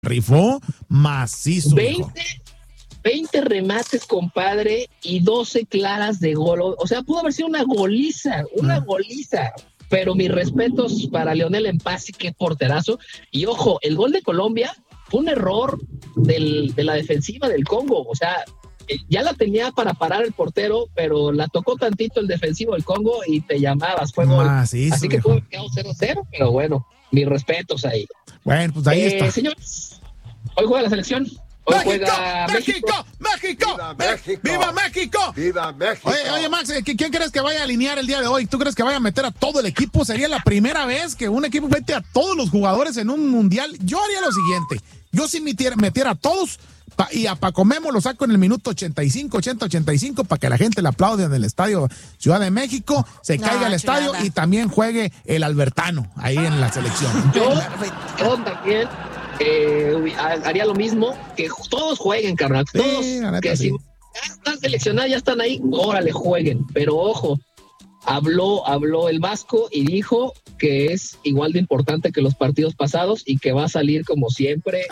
rifó macizo. 20 remates, compadre, y 12 claras de gol. O sea, pudo haber sido una goliza. Pero mis respetos para Lionel Mpassi, qué porterazo. Y ojo, el gol de Colombia fue un error de la defensiva del Congo. O sea, ya la tenía para parar el portero, pero la tocó tantito el defensivo del Congo y te llamabas, fue gol. Así que pudo haber quedado 0-0, pero bueno, mis respetos ahí. Bueno, pues ahí está. Señores, hoy juega la selección. Hoy juega México. ¡Viva México! ¡Viva México! Oye, Max, ¿quién crees que vaya a alinear el día de hoy? ¿Tú crees que vaya a meter a todo el equipo? ¿Sería la primera vez que un equipo mete a todos los jugadores en un mundial? Yo haría lo siguiente. Yo sí metiera a todos y a Paco Memo lo saco en el minuto 85 para que la gente le aplaude en el estadio Ciudad de México, se caiga el estadio y también juegue el Albertano ahí en la selección. Yo también haría lo mismo, que todos jueguen, carnal. Todos, que si ya están seleccionados, ya están ahí, órale, jueguen. Pero ojo, habló el Vasco y dijo que es igual de importante que los partidos pasados y que va a salir como siempre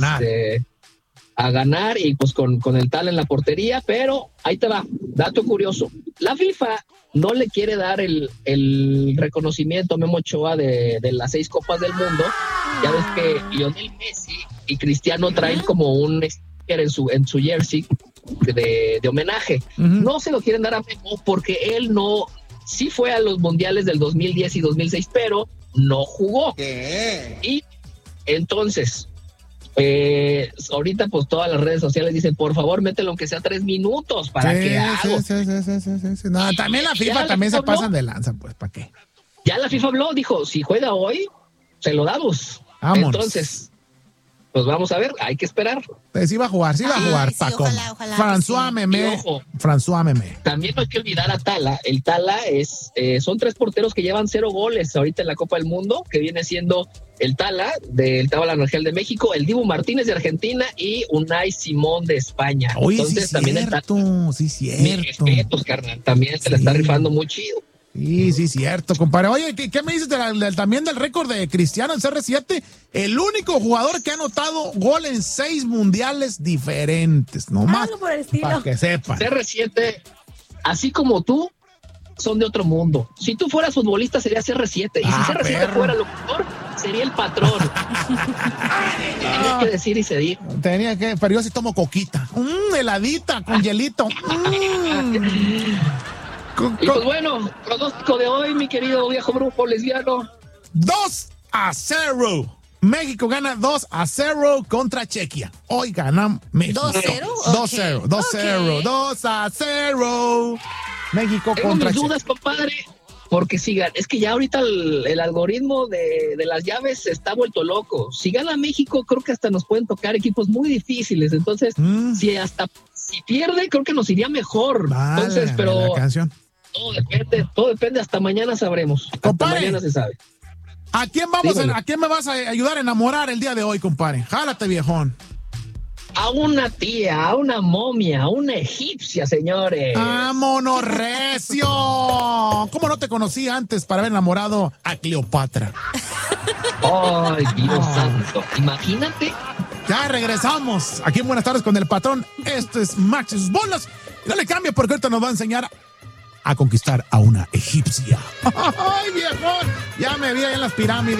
a ganar y pues con el tal en la portería. Pero ahí te va, dato curioso, la FIFA no le quiere dar el reconocimiento a Memo Ochoa de las 6 Copas del Mundo. Ya ves que Lionel Messi y Cristiano traen como un sticker en su jersey de homenaje. No se lo quieren dar a Memo porque él sí fue a los mundiales del 2010 y 2006, pero no jugó. Y entonces ahorita pues todas las redes sociales dicen, por favor, mételo aunque sea 3 minutos para que hago. Sí. No, también la FIFA también se pasan de lanza, pues, ¿para qué? Ya la FIFA habló, dijo, si juega hoy, se lo damos. Vámonos. Entonces, pues vamos a ver, hay que esperar. Pues sí va a jugar, Paco. Ojalá François Memé. También no hay que olvidar a Tala. El Tala son 3 porteros que llevan 0 goles ahorita en la Copa del Mundo, que viene siendo el Tala del Tabla Argel de México, el Dibu Martínez de Argentina y Unai Simón de España. Oye, entonces sí, también cierto. Mis respetos, carnal. También se la está rifando muy chido. Sí, cierto, compadre. Oye, ¿qué me dices también del récord de Cristiano en CR7? El único jugador que ha anotado gol en 6 mundiales diferentes, nomás, para que sepan. CR7, así como tú, son de otro mundo. Si tú fueras futbolista, sería CR7. Y si CR7 fuera locutor, sería el patrón. Tenía que decir y se dijo. Pero yo sí tomo coquita. Heladita, con hielito. Y pues bueno, pronóstico de hoy, mi querido viejo brujo lesbiano. 2-0. México gana 2-0 contra Chequia. Hoy ganamos México. 2-0. 2-0. México Tengo contra mis Chequia. dudas, compadre, porque es que ya ahorita el algoritmo de las llaves se está vuelto loco. Si gana México, creo que hasta nos pueden tocar equipos muy difíciles. Entonces, si pierde, creo que nos iría mejor. Vale, entonces, pero la canción. Todo depende, hasta mañana sabremos. Compadre, hasta mañana se sabe. ¿A quién me vas a ayudar a enamorar el día de hoy, compadre? Jálate, viejón. A una tía, a una momia, a una egipcia, señores. ¡Vámonos, recio! ¿Cómo no te conocí antes para haber enamorado a Cleopatra? Ay, Dios santo. Imagínate. Ya regresamos. Aquí en Buenas Tardes con el Patrón. Esto es Max y sus bolas. Y no le cambie porque ahorita nos va a enseñar a conquistar a una egipcia. ¡Ay, viejón! Ya me vi ahí en las pirámides.